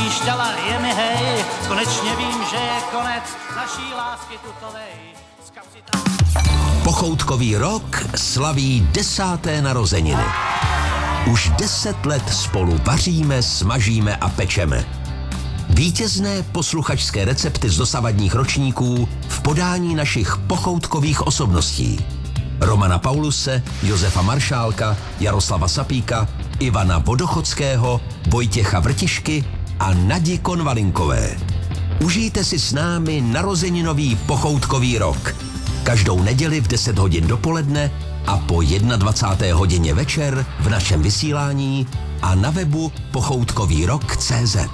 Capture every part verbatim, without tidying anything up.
píšťala, je mi hej, konečně vím, že je konec naší lásky tutovej. Pochoutkový rok slaví desáté narozeniny. Už deset let spolu vaříme, smažíme a pečeme. Vítězné posluchačské recepty z dosavadních ročníků v podání našich pochoutkových osobností. Romana Pauluse, Josefa Maršálka, Jaroslava Sapíka, Ivana Vodochodského, Vojtěcha Vrtišky a Nadi Konvalinkové. Užijte si s námi narozeninový pochoutkový rok. Každou neděli v deset hodin dopoledne a po dvacáté jedné hodině večer v našem vysílání a na webu pochoutkový rok tečka cé zet.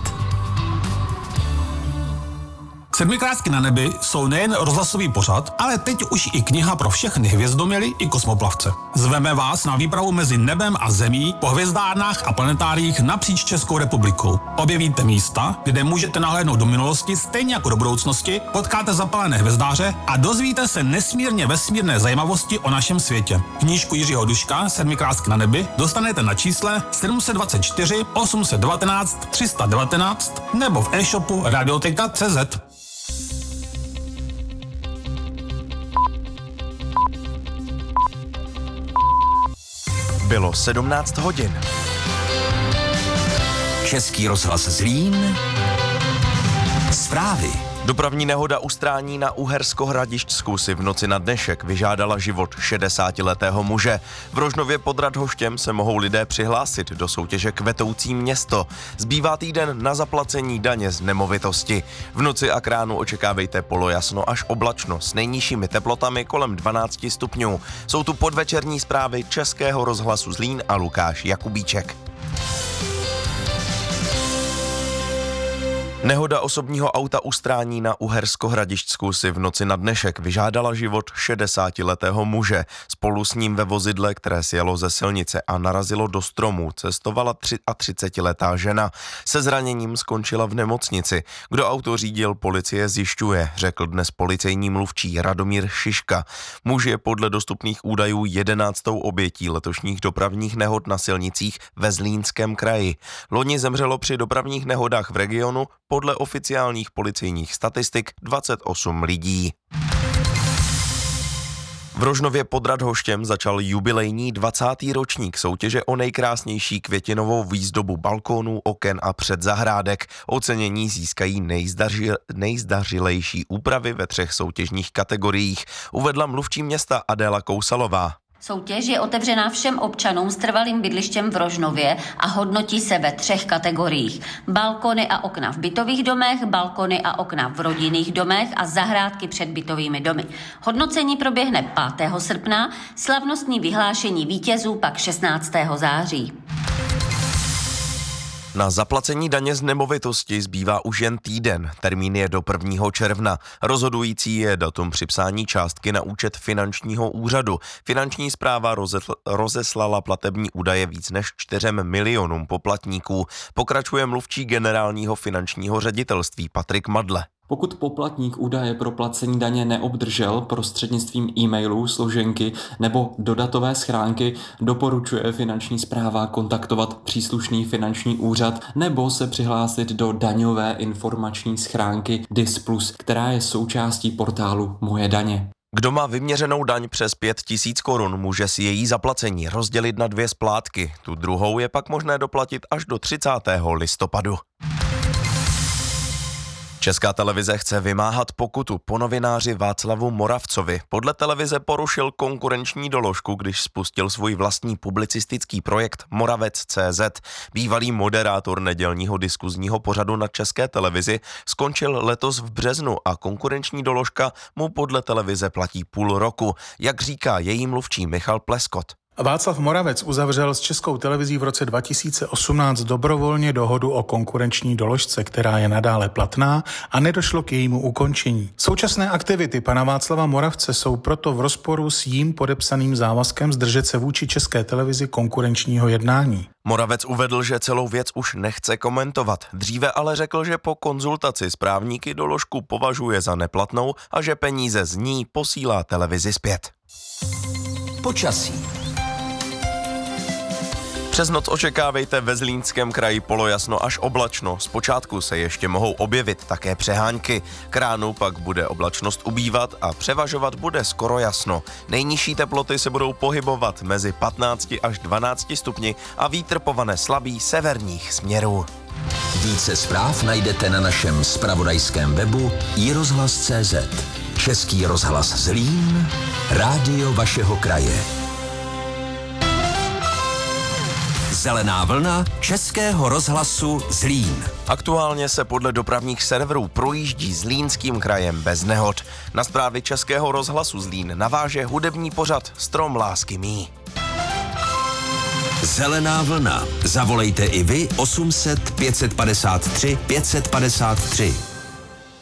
Sedmikrásky na nebi jsou nejen rozhlasový pořad, ale teď už i kniha pro všechny hvězdoměly i kosmoplavce. Zveme vás na výpravu mezi nebem a zemí po hvězdárnách a planetáriích napříč Českou republikou. Objevíte místa, kde můžete nahlédnout do minulosti stejně jako do budoucnosti, potkáte zapalené hvězdáře a dozvíte se nesmírně vesmírné zajímavosti o našem světě. Knížku Jiřího Duška Sedmikrásky na nebi dostanete na čísle sedm set dvacet čtyři osm set devatenáct tři sta devatenáct nebo v e-shopu radioteka tečka cé zet. Bylo sedmnáct hodin. Český rozhlas Zlín. Zprávy. Dopravní nehoda u Strání na Uhersko-Hradišťsku si v noci na dnešek vyžádala život šedesátiletého muže. V Rožnově pod Radhoštěm se mohou lidé přihlásit do soutěže Kvetoucí město. Zbývá týden na zaplacení daně z nemovitosti. V noci a k ránu očekávejte polojasno až oblačno s nejnižšími teplotami kolem dvanáct stupňů. Jsou tu podvečerní zprávy Českého rozhlasu Zlín a Lukáš Jakubíček. Nehoda osobního auta u Strání na Uhersko-Hradišťsku si v noci na dnešek vyžádala život šedesátiletého muže. Spolu s ním ve vozidle, které sjelo ze silnice a narazilo do stromu, cestovala třicetiletá žena. Se zraněním skončila v nemocnici. Kdo auto řídil, policie zjišťuje, řekl dnes policejní mluvčí Radomír Šiška. Muž je podle dostupných údajů jedenáctou obětí letošních dopravních nehod na silnicích ve Zlínském kraji. Loni zemřelo při dopravních nehodách v regionu podle oficiálních policejních statistik dvacet osm lidí. V Rožnově pod Radhoštěm začal jubilejní dvacátý ročník soutěže o nejkrásnější květinovou výzdobu balkónů, oken a předzahrádek. Ocenění získají nejzdaři, nejzdařilejší úpravy ve třech soutěžních kategoriích, uvedla mluvčí města Adéla Kousalová. Soutěž je otevřená všem občanům s trvalým bydlištěm v Rožnově a hodnotí se ve třech kategoriích. Balkony a okna v bytových domech, balkony a okna v rodinných domech a zahrádky před bytovými domy. Hodnocení proběhne pátého srpna, slavnostní vyhlášení vítězů pak šestnáctého září. Na zaplacení daně z nemovitosti zbývá už jen týden. Termín je do prvního června. Rozhodující je datum připsání částky na účet finančního úřadu. Finanční správa rozesl- rozeslala platební údaje víc než čtyřem milionům poplatníků. Pokračuje mluvčí generálního finančního ředitelství Patrik Madle. Pokud poplatník údaje pro placení daně neobdržel prostřednictvím e-mailů, složenky nebo dodatové schránky, doporučuje finanční správa kontaktovat příslušný finanční úřad nebo se přihlásit do daňové informační schránky D I S plus, která je součástí portálu Moje daně. Kdo má vyměřenou daň přes pět tisíc korun, může si její zaplacení rozdělit na dvě splátky. Tu druhou je pak možné doplatit až do třicátého listopadu. Česká televize chce vymáhat pokutu po novináři Václavu Moravcovi. Podle televize porušil konkurenční doložku, když spustil svůj vlastní publicistický projekt Moravec tečka cé zet. Bývalý moderátor nedělního diskuzního pořadu na České televizi skončil letos v březnu a konkurenční doložka mu podle televize platí půl roku, jak říká její mluvčí Michal Pleskot. Václav Moravec uzavřel s Českou televizí v roce dva tisíce osmnáct dobrovolně dohodu o konkurenční doložce, která je nadále platná a nedošlo k jejímu ukončení. Současné aktivity pana Václava Moravce jsou proto v rozporu s jím podepsaným závazkem zdržet se vůči České televizi konkurenčního jednání. Moravec uvedl, že celou věc už nechce komentovat. Dříve ale řekl, že po konzultaci s právníky doložku považuje za neplatnou a že peníze z ní posílá televizi zpět. Počasí. Přes noc očekávejte ve Zlínském kraji polojasno až oblačno. Zpočátku se ještě mohou objevit také přehánky. K ránu pak bude oblačnost ubývat a převažovat bude skoro jasno. Nejnižší teploty se budou pohybovat mezi patnácti až dvanácti stupni a vítr povane slabý severních směrů. Více zpráv najdete na našem zpravodajském webu i rozhlas tečka cé zet. Český rozhlas Zlín, rádio vašeho kraje. Zelená vlna Českého rozhlasu Zlín. Aktuálně se podle dopravních serverů projíždí Zlínským krajem bez nehod. Na zprávy Českého rozhlasu Zlín naváže hudební pořad Strom lásky mý. Zelená vlna. Zavolejte i vy osm set pět set padesát tři pět set padesát tři.